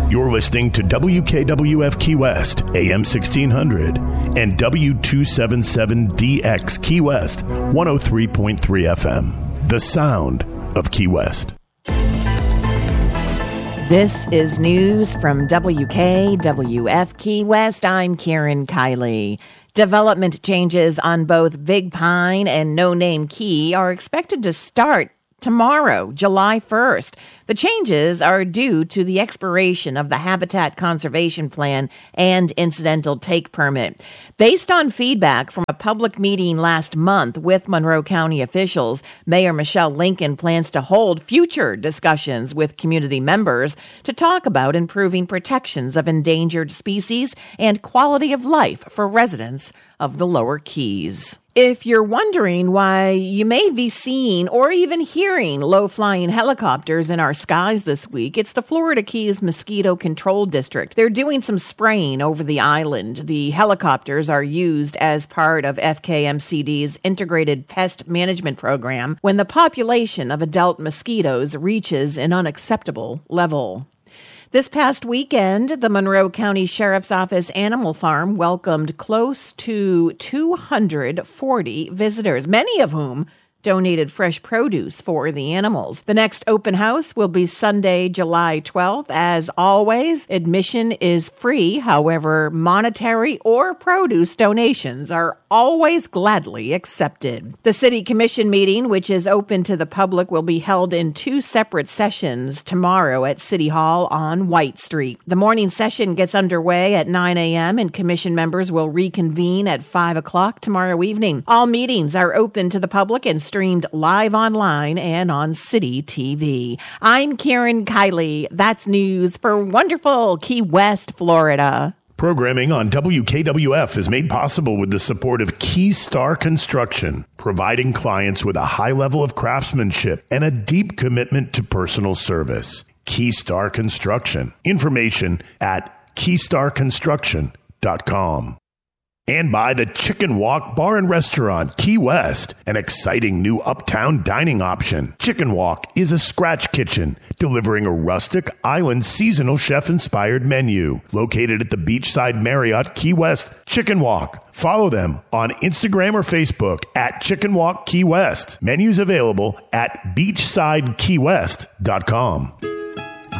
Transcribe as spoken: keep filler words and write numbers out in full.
You're listening to W K W F Key West, A M sixteen hundred, and W two seventy-seven D X Key West, one oh three point three F M. The sound of Key West. This is news from W K W F Key West. I'm Karen Kiley. Development changes on both Big Pine and No Name Key are expected to start tomorrow, July first. The changes are due to the expiration of the Habitat Conservation Plan and incidental take permit. Based on feedback from a public meeting last month with Monroe County officials, Mayor Michelle Lincoln plans to hold future discussions with community members to talk about improving protections of endangered species and quality of life for residents of the Lower Keys. If you're wondering why you may be seeing or even hearing low-flying helicopters in our skies this week, it's the Florida Keys Mosquito Control District. They're doing some spraying over the island. The helicopters are used as part of F K M C D's Integrated Pest Management Program when the population of adult mosquitoes reaches an unacceptable level. This past weekend, the Monroe County Sheriff's Office Animal Farm welcomed close to two hundred forty visitors, many of whom donated fresh produce for the animals. The next open house will be Sunday, July twelfth. As always, admission is free. However, monetary or produce donations are always gladly accepted. The City Commission meeting, which is open to the public, will be held in two separate sessions tomorrow at City Hall on White Street. The morning session gets underway at nine a.m. and Commission members will reconvene at five o'clock tomorrow evening. All meetings are open to the public and streamed live online and on City T V. I'm Karen Kiley. That's news for wonderful Key West, Florida. Programming on W K W F is made possible with the support of Keystar Construction, providing clients with a high level of craftsmanship and a deep commitment to personal service. Keystar Construction. Information at keystar construction dot com. And by the Chicken Walk Bar and Restaurant, Key West, an exciting new uptown dining option. Chicken Walk is a scratch kitchen, delivering a rustic, island, seasonal chef-inspired menu. Located at the Beachside Marriott, Key West, Chicken Walk. Follow them on Instagram or Facebook at Chicken Walk Key West. Menus available at beachside key west dot com.